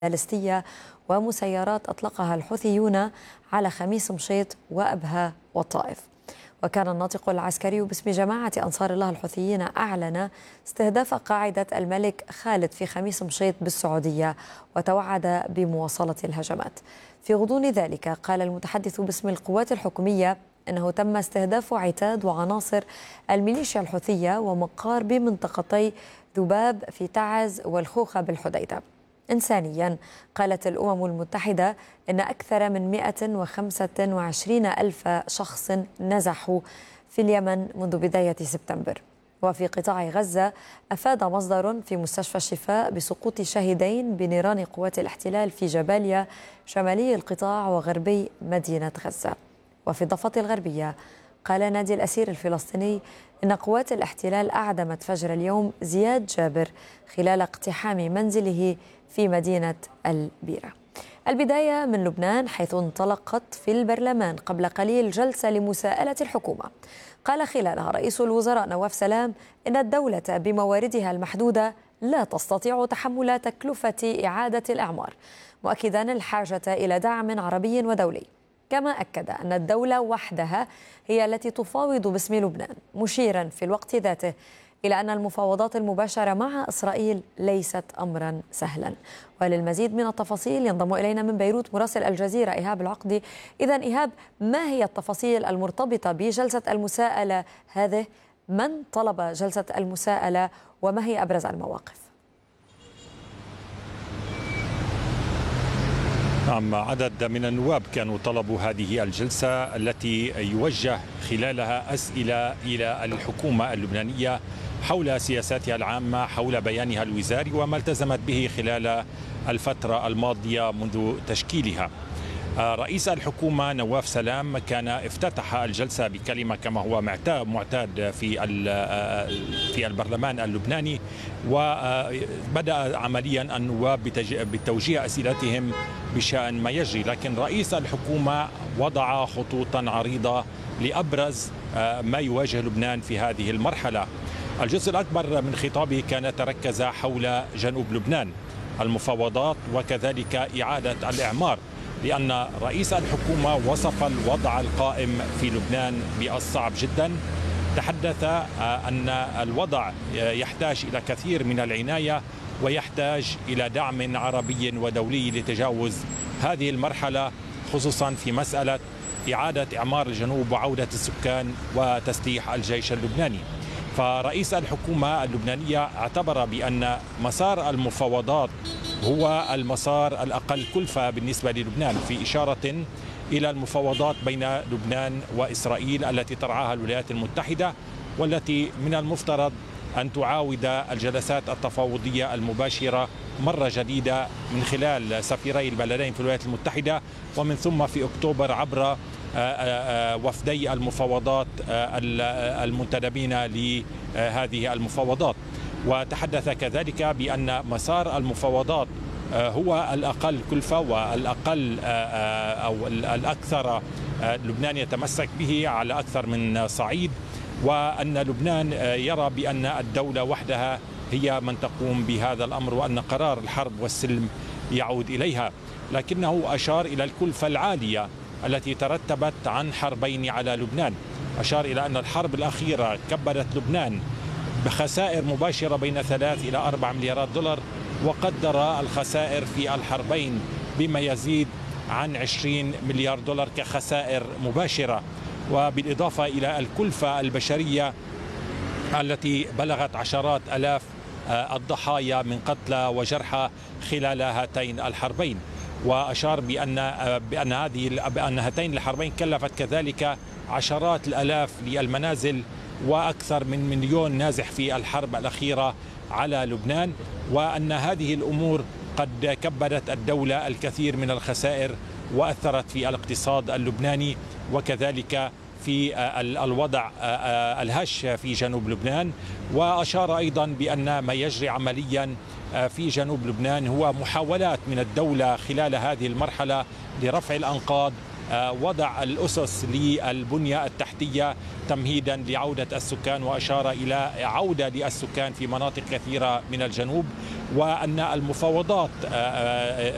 باليستية ومسيرات أطلقها الحوثيون على خميس مشيط وأبها والطائف. وكان الناطق العسكري باسم جماعة أنصار الله الحوثيين أعلن استهداف قاعدة الملك خالد في خميس مشيط بالسعودية، وتوعد بمواصلة الهجمات. في غضون ذلك قال المتحدث باسم القوات الحكومية أنه تم استهداف عتاد وعناصر الميليشيا الحوثية ومقار بمنطقتي ذباب في تعز والخوخة بالحديدة. إنسانيا قالت الأمم المتحدة أن أكثر من 125 ألف شخص نزحوا في اليمن منذ بداية سبتمبر. وفي قطاع غزة أفاد مصدر في مستشفى الشفاء بسقوط شاهدين بنيران قوات الاحتلال في جباليا شمالي القطاع وغربي مدينة غزة. وفي الضفة الغربية قال نادي الأسير الفلسطيني إن قوات الاحتلال أعدمت فجر اليوم زياد جابر خلال اقتحام منزله في مدينة البيرة. البداية من لبنان، حيث انطلقت في البرلمان قبل قليل جلسة لمساءلة الحكومة. قال خلالها رئيس الوزراء نواف سلام إن الدولة بمواردها المحدودة لا تستطيع تحمل تكلفة إعادة الإعمار، مؤكدا الحاجة إلى دعم عربي ودولي. كما أكد أن الدولة وحدها هي التي تفاوض باسم لبنان، مشيرا في الوقت ذاته إلى أن المفاوضات المباشرة مع إسرائيل ليست أمرا سهلا. وللمزيد من التفاصيل ينضم إلينا من بيروت مراسل الجزيرة إيهاب العقدي. إذن إيهاب، ما هي التفاصيل المرتبطة بجلسة المساءلة هذه؟ من طلب جلسة المساءلة وما هي أبرز المواقف؟ نعم، عدد من النواب كانوا طلبوا هذه الجلسة التي يوجه خلالها أسئلة إلى الحكومة اللبنانية حول سياساتها العامة، حول بيانها الوزاري وما التزمت به خلال الفترة الماضية منذ تشكيلها. رئيس الحكومة نواف سلام كان افتتح الجلسة بكلمة كما هو معتاد في البرلمان اللبناني، وبدأ عمليا النواب بتوجيه أسئلتهم بشأن ما يجري. لكن رئيس الحكومة وضع خطوطا عريضة لأبرز ما يواجه لبنان في هذه المرحلة. الجزء الأكبر من خطابه كان تركز حول جنوب لبنان، المفاوضات وكذلك إعادة الإعمار، لأن رئيس الحكومة وصف الوضع القائم في لبنان بالصعب جدا. تحدث أن الوضع يحتاج إلى كثير من العناية ويحتاج إلى دعم عربي ودولي لتجاوز هذه المرحلة، خصوصا في مسألة إعادة إعمار الجنوب وعودة السكان وتسليح الجيش اللبناني. فرئيس الحكومة اللبنانية اعتبر بأن مسار المفاوضات هو المسار الأقل كلفة بالنسبة للبنان، في إشارة إلى المفاوضات بين لبنان وإسرائيل التي ترعاها الولايات المتحدة، والتي من المفترض أن تعاود الجلسات التفاوضية المباشرة مرة جديدة من خلال سفيري البلدين في الولايات المتحدة، ومن ثم في أكتوبر عبر وفدي المفاوضات المنتدبين لهذه المفاوضات. وتحدث كذلك بأن مسار المفاوضات هو الأقل كلفة والأقل أو الأكثر لبنان يتمسك به على أكثر من صعيد، وأن لبنان يرى بأن الدولة وحدها هي من تقوم بهذا الأمر، وأن قرار الحرب والسلم يعود إليها. لكنه أشار إلى الكلفة العالية التي ترتبت عن حربين على لبنان. أشار إلى أن الحرب الأخيرة كبدت لبنان بخسائر مباشرة بين 3 إلى 4 مليارات دولار، وقدر الخسائر في الحربين بما يزيد عن 20 مليار دولار كخسائر مباشرة، وبالإضافة إلى الكلفة البشرية التي بلغت عشرات آلاف الضحايا من قتلى وجرحى خلال هاتين الحربين. وأشار بأن هاتين الحربين كلفت كذلك عشرات الآلاف للمنازل وأكثر من 1,000,000 نازح في الحرب الأخيرة على لبنان، وأن هذه الأمور قد كبدت الدولة الكثير من الخسائر وأثرت في الاقتصاد اللبناني وكذلك في الوضع الهش في جنوب لبنان. وأشار أيضا بأن ما يجري عمليا في جنوب لبنان هو محاولات من الدولة خلال هذه المرحلة لرفع الأنقاض، وضع الأسس للبنية التحتية تمهيدا لعودة السكان، وأشار إلى عودة للسكان في مناطق كثيرة من الجنوب، وأن المفاوضات